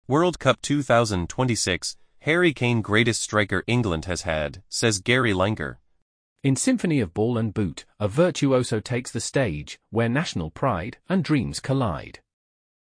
World Cup 2026, Harry Kane greatest striker England has had, says Gary Lineker. In Symphony of Ball and Boot, a virtuoso takes the stage, where national pride and dreams collide.